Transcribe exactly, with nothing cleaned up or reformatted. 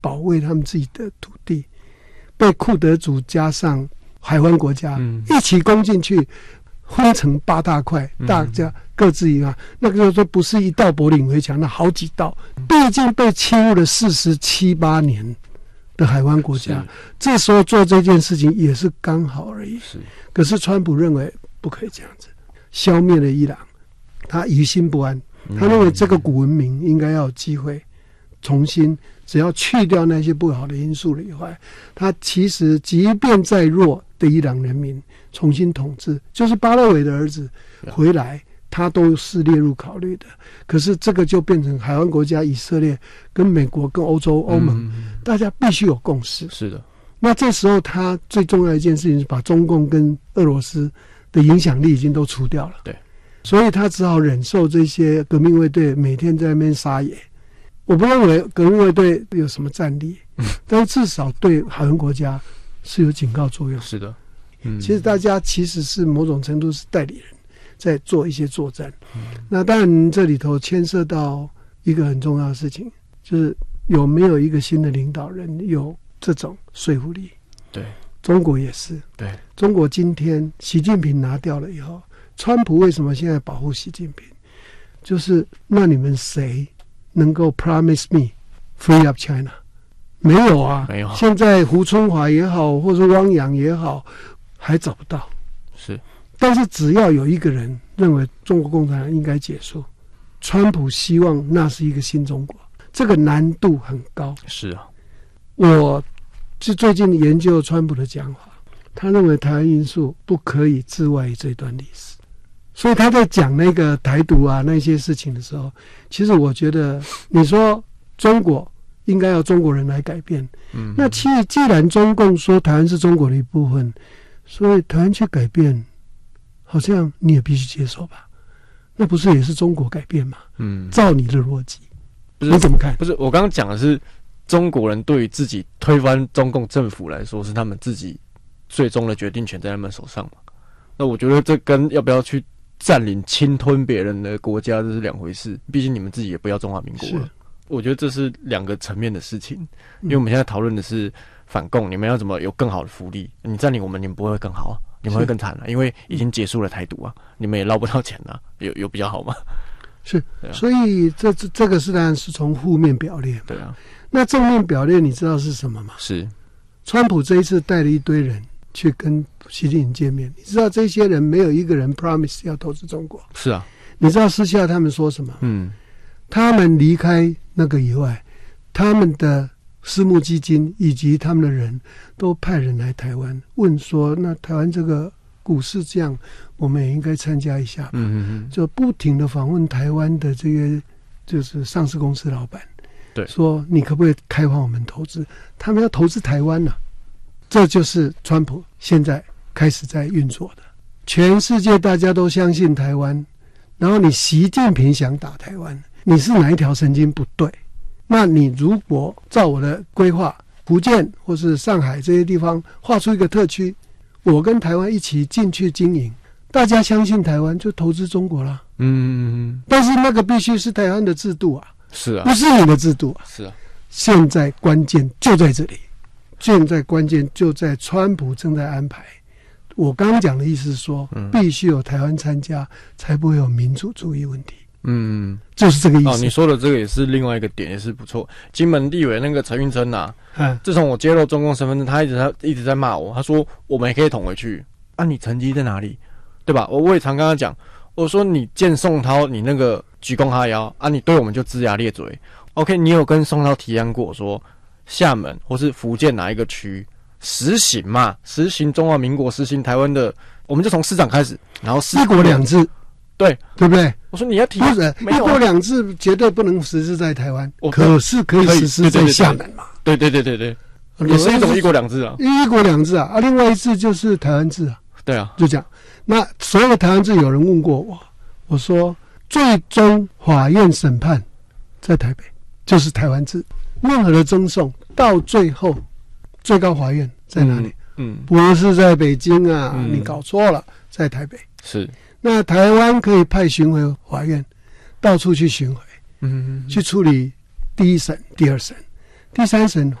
保卫他们自己的土地，被库德族加上海湾国家、嗯、一起攻进去，分成八大块，大家各自一个、嗯、那个时候不是一道柏林围墙，那好几道，毕竟被侵入了四十七八年的海湾国家，这时候做这件事情也是刚好而已。是，可是川普认为不可以这样子，消灭了伊朗，他疑心不安，他认为这个古文明应该要有机会重新，只要去掉那些不好的因素了以外，他其实即便再弱的伊朗人民重新统治，就是巴勒维的儿子回来，他都是列入考虑的。可是这个就变成海湾国家以色列跟美国跟欧洲欧盟、嗯、大家必须有共识。是的，那这时候他最重要的一件事情是把中共跟俄罗斯的影响力已经都除掉了。对，所以他只好忍受这些革命卫队每天在那边撒野。我不认为革命卫队有什么战力、嗯、但至少对海湾国家是有警告作用。是的、嗯、其实大家其实是某种程度是代理人在做一些作战、嗯、那当然这里头牵涉到一个很重要的事情，就是有没有一个新的领导人有这种说服力。对，中国也是。对，中国今天习近平拿掉了以后，川普为什么现在保护习近平，就是那你们谁能够 promise me free up China？ 没有啊，没有。现在胡春华也好，或者汪洋也好，还找不到。是，但是只要有一个人认为中国共产党应该结束，川普希望那是一个新中国，这个难度很高。是啊，我是最近研究川普的讲法，他认为台湾因素不可以置外于这段历史。所以他在讲那个台独啊那些事情的时候，其实我觉得你说中国应该要中国人来改变，嗯，那其实既然中共说台湾是中国的一部分，所以台湾去改变，好像你也必须接受吧？那不是也是中国改变吗？嗯，照你的逻辑，你怎么看？ 不是，我刚刚讲的是中国人对于自己推翻中共政府来说，是他们自己最终的决定权在他们手上嘛？那我觉得这跟要不要去占领侵吞别人的国家这是两回事，毕竟你们自己也不要中华民国了。我觉得这是两个层面的事情，因为我们现在讨论的是反共，你们要怎么有更好的福利？你占领我们，你们不会更好啊，你们会更惨啊，因为已经结束了台独啊，你们也捞不到钱啊，有有比较好吗？ 是，啊、所以这这这个是当然是从负面表列。对啊，那正面表列你知道是什么吗？是，川普这一次带了一堆人去跟习近平见面，你知道这些人没有一个人 promise 要投资中国。是啊，你知道私下他们说什么？嗯，他们离开那个以外，他们的私募基金以及他们的人都派人来台湾问说，那台湾这个股市这样，我们也应该参加一下吧。嗯嗯嗯，就不停的访问台湾的这些就是上市公司老板，对，说你可不可以开放我们投资？他们要投资台湾呢、啊，这就是川普现在开始在运作的。全世界大家都相信台湾，然后你习近平想打台湾，你是哪一条神经不对？那你如果照我的规划，福建或是上海这些地方划出一个特区，我跟台湾一起进去经营，大家相信台湾就投资中国了。嗯，但是那个必须是台湾的制度啊，是啊，不是你的制度啊。是啊，现在关键就在这里，现在关键就在川普正在安排。我刚刚讲的意思是说，嗯、必须有台湾参加，才不会有民主主义问题。嗯，就是这个意思。哦， 你说的这个也是另外一个点，也是不错。金门立委那个陈运琛啊，嗯，自从我揭露中共身份证，他一直他一直在骂我，他说我们也可以捅回去啊，你成绩在哪里？对吧？我我也常跟他讲，我说你见宋涛，你那个鞠躬哈腰啊，你对我们就龇牙咧嘴。OK， 你有跟宋涛提案过说，厦门或是福建哪一个区实行嘛？实行中华民国，实行台湾的，我们就从市长开始，然后一国两制。 对， 对不对？ 我说你要提， 不是一国两制绝对不能实施在台湾，可是可以实施在厦门嘛？ 对对对对对，也是一种一国两制啊， 一国两制啊，啊，另外一制就是台湾制啊。 对啊， 就这样。那所有的台湾制，有人问过我，我说最终法院审判在台北，就是台湾制。任何的争讼到最后，最高法院在哪里？嗯，嗯不是在北京啊，嗯、你搞错了，在台北。是。那台湾可以派巡回法院到处去巡回，嗯，去处理第一审、第二审。 第三省